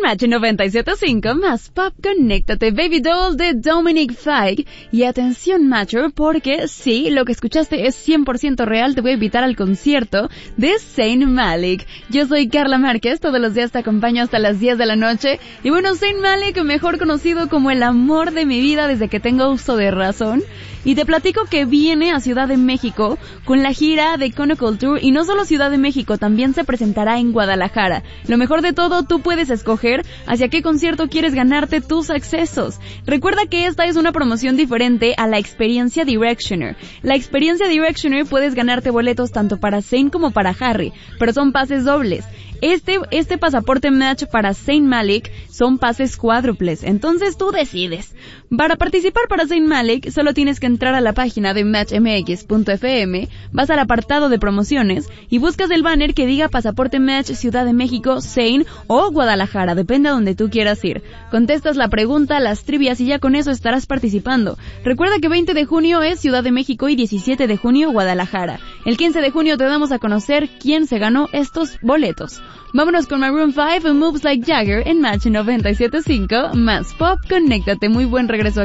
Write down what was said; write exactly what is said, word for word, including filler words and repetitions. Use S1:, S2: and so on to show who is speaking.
S1: En Match noventa y siete punto cinco, más pop, conéctate, Baby Doll de Dominic Fike. Y atención, Matcher, porque sí, lo que escuchaste es cien por ciento real. Te voy a invitar al concierto de Zayn Malik. Yo soy Carla Márquez, todos los días te acompaño hasta las diez de la noche. Y bueno, Zayn Malik, mejor conocido como el amor de mi vida desde que tengo uso de razón. Y te platico que viene a Ciudad de México con la gira de Chronicle Tour, y no solo Ciudad de México, también se presentará en Guadalajara. Lo mejor de todo, tú puedes escoger hacia qué concierto quieres ganarte tus accesos. Recuerda que esta es una promoción diferente a la experiencia Directioner. La experiencia Directioner puedes ganarte boletos tanto para Zayn como para Harry, pero son pases dobles. Este, este pasaporte Match para Zayn Malik son pases cuádruples, entonces tú decides. Para participar para Zayn Malik, solo tienes que entrar a la página de match m x punto f m, vas al apartado de promociones y buscas el banner que diga Pasaporte Match Ciudad de México, Zayn o Guadalajara, depende a donde tú quieras ir. Contestas la pregunta, las trivias y ya con eso estarás participando. Recuerda que veinte de junio es Ciudad de México y diecisiete de junio Guadalajara. El quince de junio te damos a conocer quién se ganó estos boletos. Vámonos con Maroon five, Moves Like Jagger en Match noventa y siete punto cinco, más pop, conéctate, muy buen regreso.